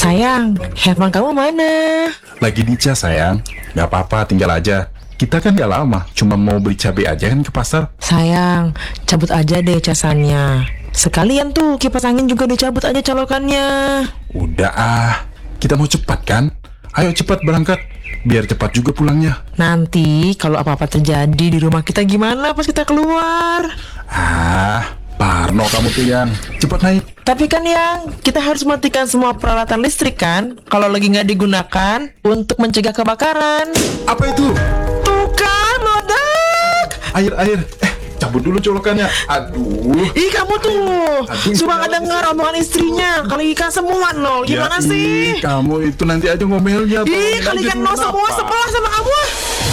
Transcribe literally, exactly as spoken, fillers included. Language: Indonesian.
Sayang, handphone kamu mana? Lagi dicas sayang. Gak apa-apa, tinggal aja. Kita kan gak lama, cuma mau beli cabai aja kan ke pasar. Sayang, cabut aja deh casannya. Sekalian tuh kipas angin juga dicabut aja colokannya. Udah ah, kita mau cepat kan? Ayo cepat berangkat, biar cepat juga pulangnya. Nanti kalau apa-apa terjadi di rumah kita gimana pas kita keluar? Ah, Parno kamu tuh yang cepat naik. Tapi kan yang kita harus matikan semua peralatan listrik kan kalau lagi nggak digunakan untuk mencegah kebakaran. Apa itu? Tuh kan, meledak. Air, air. Eh, cabut dulu colokannya. Aduh. Ih kamu tuh Aduh, suka nggak dengar omongan istrinya. Kali ikan semua loh. Gimana Ya, sih? ih, kamu itu nanti aja ngomelnya. Ih Bang. kali ikan Lanjut lo semua kenapa? sebelah sama kamu.